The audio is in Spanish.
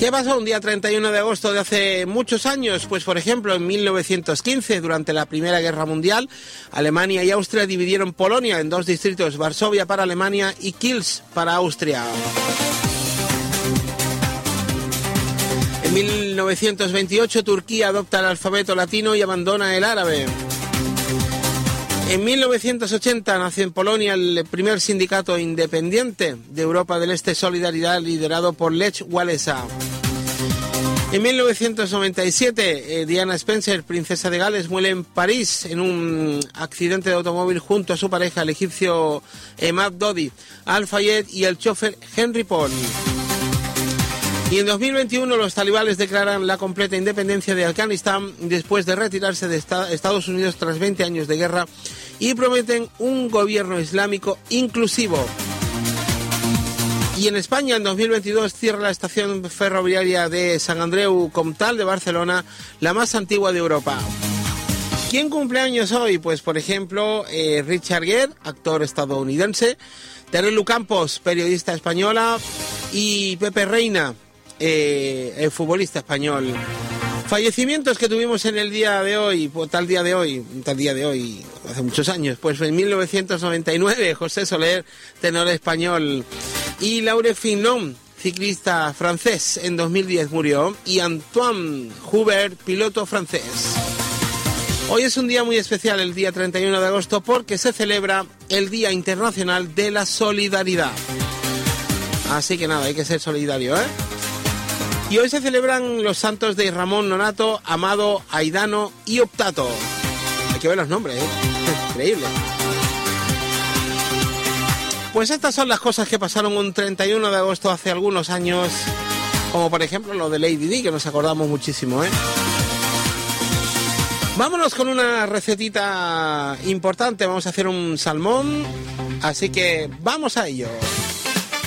¿Qué pasó un día 31 de agosto de hace muchos años? Pues por ejemplo en 1915, durante la Primera Guerra Mundial, Alemania y Austria dividieron Polonia en dos distritos, Varsovia para Alemania y Kielce para Austria. En 1928 Turquía adopta el alfabeto latino y abandona el árabe. En 1980 nace en Polonia el primer sindicato independiente de Europa del Este, Solidaridad, liderado por Lech Walesa. En 1997, Diana Spencer, princesa de Gales, muere en París en un accidente de automóvil junto a su pareja, el egipcio Emad Dodi, Al-Fayed y el chofer Henry Paul. Y en 2021 los talibanes declaran la completa independencia de Afganistán después de retirarse de Estados Unidos tras 20 años de guerra y prometen un gobierno islámico inclusivo. Y en España en 2022 cierra la estación ferroviaria de Sant Andreu Comtal de Barcelona, la más antigua de Europa. ¿Quién cumple años hoy? Pues por ejemplo Richard Gere, actor estadounidense, Terelu Campos, periodista española, y Pepe Reina, el futbolista español. Fallecimientos que tuvimos en el día de hoy, tal día de hoy, hace muchos años, pues en 1999, José Soler, tenor español, y Laure Fignon, ciclista francés, en 2010 murió, y Antoine Hubert, piloto francés. Hoy es un día muy especial, el día 31 de agosto, porque se celebra el Día Internacional de la Solidaridad. Así que nada, hay que ser solidario, ¿eh? Y hoy se celebran los santos de Ramón Nonato, Amado, Aidano y Optato. Hay que ver los nombres, ¿eh? Increíble. Pues estas son las cosas que pasaron un 31 de agosto hace algunos años, como por ejemplo lo de Lady Di, que nos acordamos muchísimo, ¿eh? Vámonos con una recetita importante, vamos a hacer un salmón, así que vamos a ello.